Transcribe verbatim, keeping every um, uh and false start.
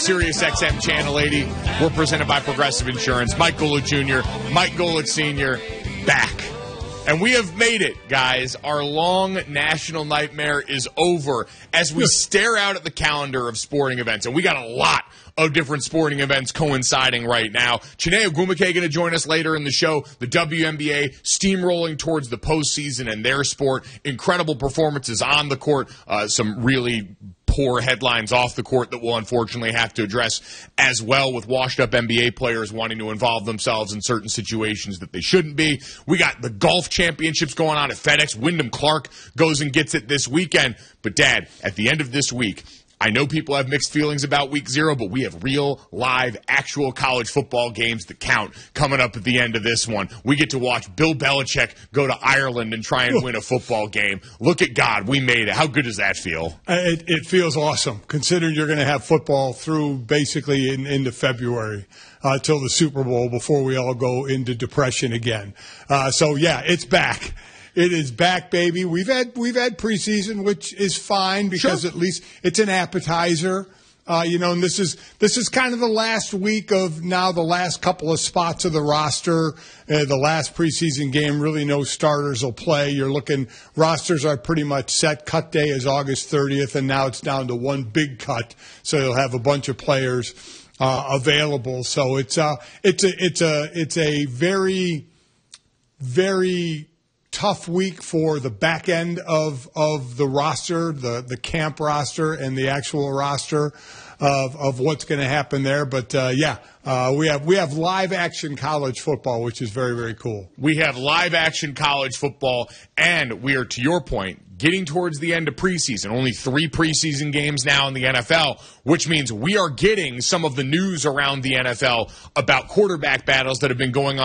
Sirius X M Channel eighty. We're presented by Progressive Insurance. Mike Golick Junior, Mike Golick Senior, back. And we have made it, guys. Our long national nightmare is over as we stare out at the calendar of sporting events. And we got a lot of different sporting events coinciding right now. Chiney Ogwumike going to join us later in the show. The W N B A steamrolling towards the postseason and their sport. Incredible performances on the court. Uh, some really poor headlines off the court that we'll unfortunately have to address as well, with washed-up N B A players wanting to involve themselves in certain situations that they shouldn't be. We got the golf championships going on at FedEx. Wyndham Clark goes and gets it this weekend. But, Dad, at the end of this week, I know people have mixed feelings about week zero, but we have real, live, actual college football games that count coming up at the end of this one. We get to watch Bill Belichick go to Ireland and try and win a football game. Look at God. We made it. How good does that feel? It, it feels awesome, considering you're going to have football through basically in, into February uh, till the Super Bowl before we all go into depression again. Uh, so, yeah, it's back. It is back, baby. We've had we've had preseason, which is fine because Sure. at least it's an appetizer. Uh, you know, and this is this is kind of the last week of now the last couple of spots of the roster. Uh, the last preseason game, really no starters will play. You're looking rosters are pretty much set. Cut day is August thirtieth, and now it's down to one big cut. So you'll have a bunch of players uh, available. So it's uh it's a it's a it's a very very tough week for the back end of, of the roster, the, the camp roster and the actual roster of, of what's going to happen there. But, uh, yeah, uh, we have we have live action college football, which is very, very cool. We have live action college football, and we are, to your point, getting towards the end of preseason. Only three preseason games now in the N F L, which means we are getting some of the news around the N F L about quarterback battles that have been going on